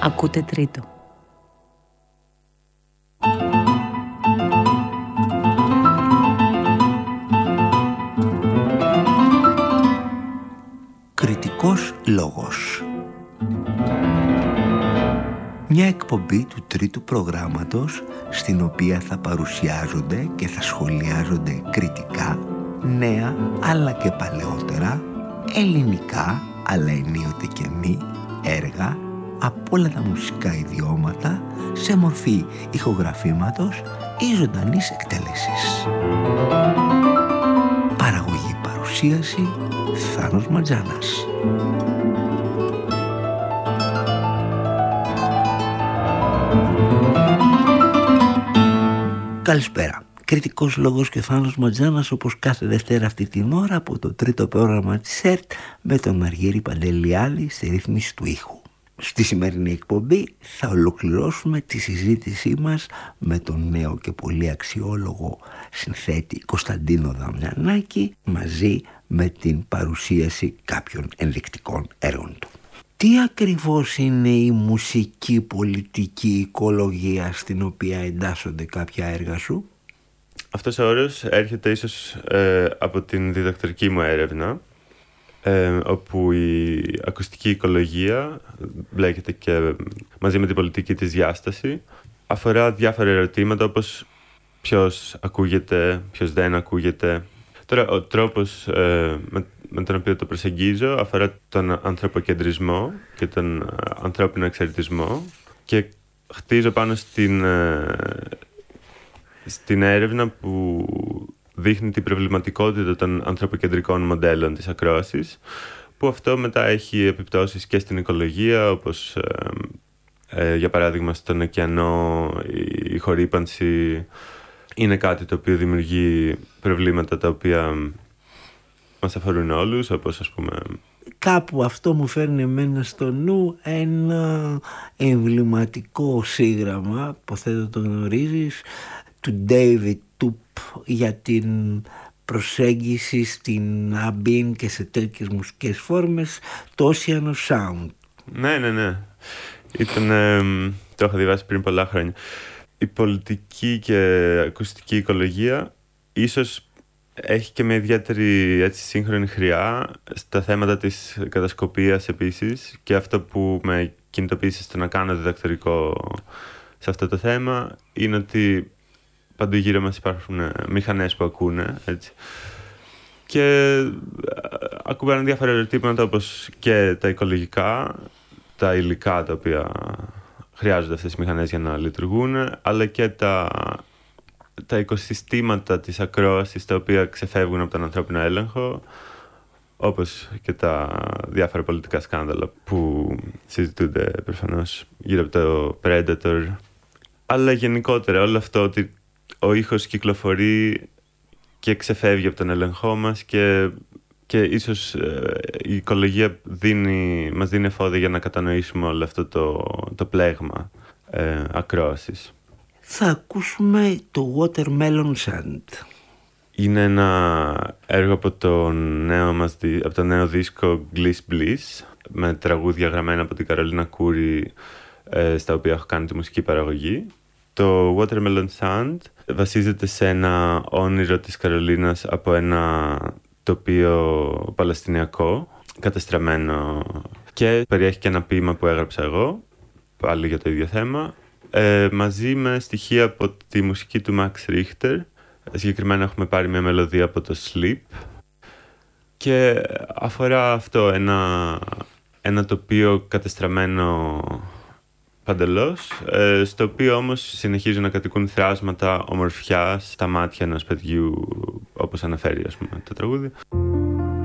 Ακούτε Τρίτο. Κριτικός λόγος. Μια εκπομπή του τρίτου προγράμματος στην οποία θα παρουσιάζονται και θα σχολιάζονται κριτικά νέα αλλά και παλαιότερα, ελληνικά αλλά ενίοτε και μη έργα από όλα τα μουσικά ιδιώματα σε μορφή ηχογραφήματος ή ζωντανής εκτέλεσης. Παραγωγή παρουσίαση Θάνος Ματζάνας. Καλησπέρα. Κριτικός λόγος και Θάνος Ματζάνας, όπως κάθε Δευτέρα αυτή την ώρα από το τρίτο πρόγραμμα της ΕΡΤ με τον Αργύρη Παντελιάδη στη ρύθμιση του ήχου. Στη σημερινή εκπομπή θα ολοκληρώσουμε τη συζήτησή μας με τον νέο και πολύ αξιόλογο συνθέτη Κωνσταντίνο Δαμιανάκη, μαζί με την παρουσίαση κάποιων ενδεικτικών έργων του. Τι ακριβώς είναι η μουσική πολιτική οικολογία στην οποία εντάσσονται κάποια έργα σου? Αυτός ο όρος έρχεται ίσως από την διδακτορική μου έρευνα, όπου η ακουστική οικολογία μπλέκεται και μαζί με την πολιτική της διάσταση. Αφορά διάφορα ερωτήματα όπως ποιος ακούγεται, ποιος δεν ακούγεται. Τώρα ο τρόπος με τον οποίο το προσεγγίζω αφορά τον ανθρωποκεντρισμό και τον ανθρώπινο εξαρτησμό και χτίζω πάνω στην έρευνα που δείχνει την προβληματικότητα των ανθρωποκεντρικών μοντέλων της ακρόασης, που αυτό μετά έχει επιπτώσεις και στην οικολογία, όπως για παράδειγμα στον ωκεανό η χορύπανση είναι κάτι το οποίο δημιουργεί προβλήματα τα οποία μας αφορούν όλους, όπως ας πούμε... Κάπου αυτό μου φέρνει εμένα στο νου ένα εμβληματικό σύγγραμμα, υποθέτω το γνωρίζεις, του David Tup για την προσέγγιση στην αμπίν και σε τέτοιες μουσικές φόρμες, το Ocean of Sound. Ναι. Το έχω διαβάσει πριν πολλά χρόνια. Η πολιτική και ακουστική οικολογία ίσως έχει και μια ιδιαίτερη σύγχρονη χρειά στα θέματα της κατασκοπίας επίσης, και αυτό που με κινητοποίησε στο να κάνω διδακτορικό σε αυτό το θέμα είναι ότι παντού γύρω μας υπάρχουν μηχανές που ακούνε, έτσι. Και ακούγανε διάφορα ερωτήματα όπως και τα οικολογικά, τα υλικά τα οποία χρειάζονται αυτές οι μηχανές για να λειτουργούν, αλλά και τα οικοσυστήματα της ακρόασης τα οποία ξεφεύγουν από τον ανθρώπινο έλεγχο, όπως και τα διάφορα πολιτικά σκάνδαλα που συζητούνται προφανώς γύρω από το Predator. Αλλά γενικότερα όλο αυτό ότι ο ήχος κυκλοφορεί και ξεφεύγει από τον έλεγχό μας και ίσως η οικολογία μας δίνει εφόδια για να κατανοήσουμε όλο αυτό το πλέγμα ακρόασης. Θα ακούσουμε το Watermelon Sand. Είναι ένα έργο από το νέο δίσκο Gliss Bliss, με τραγούδια γραμμένα από την Καρολίνα Κούρη, στα οποία έχω κάνει τη μουσική παραγωγή. Το Watermelon Sand βασίζεται σε ένα όνειρο της Καρολίνας από ένα τοπίο παλαιστινιακό, κατεστραμμένο, και περιέχει και ένα ποίημα που έγραψα εγώ, πάλι για το ίδιο θέμα, μαζί με στοιχεία από τη μουσική του Max Richter. Συγκεκριμένα έχουμε πάρει μια μελωδία από το Sleep και αφορά αυτό ένα τοπίο κατεστραμμένο παντελώς, στο οποίο όμως συνεχίζουν να κατοικούν θράσματα ομορφιάς στα μάτια ενός παιδιού, όπως αναφέρει ας πούμε το τραγούδι.